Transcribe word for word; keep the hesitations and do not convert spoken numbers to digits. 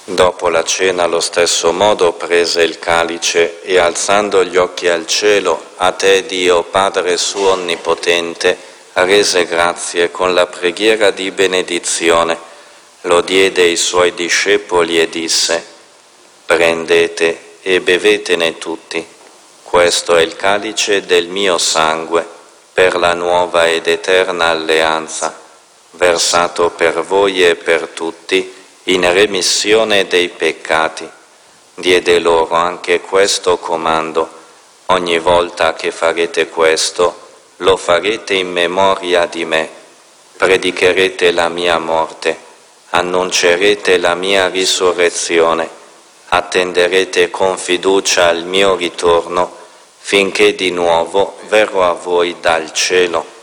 Dopo la cena, allo stesso modo, prese il calice e, alzando gli occhi al cielo, a te, Dio, Padre suo onnipotente, rese grazie con la preghiera di benedizione, lo diede ai suoi discepoli e disse: prendete e bevetene tutti, questo è il calice del mio sangue, per la nuova ed eterna alleanza, versato per voi e per tutti, in remissione dei peccati. Diede loro anche questo comando: ogni volta che farete questo, lo farete in memoria di me. Predicherete la mia morte, annuncerete la mia risurrezione, attenderete con fiducia il mio ritorno, finché di nuovo verrò a voi dal cielo.